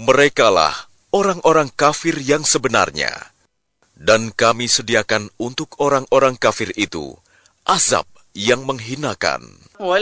Merekalah orang-orang kafir yang sebenarnya. Dan kami sediakan untuk orang-orang kafir itu azab yang menghinakan.